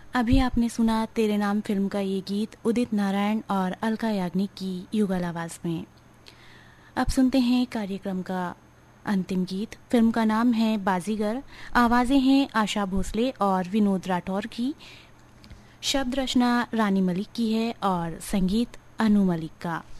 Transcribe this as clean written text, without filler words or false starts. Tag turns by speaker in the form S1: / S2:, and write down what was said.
S1: अभी आपने सुना तेरे नाम फिल्म का ये गीत उदित नारायण और अलका याग्निक की युगल आवाज़ में। अब सुनते हैं कार्यक्रम का अंतिम गीत। फिल्म का नाम है बाजीगर। आवाज़ें हैं आशा भोसले और विनोद राठौर की। शब्द रचना रानी मलिक की है और संगीत अनु मलिक का।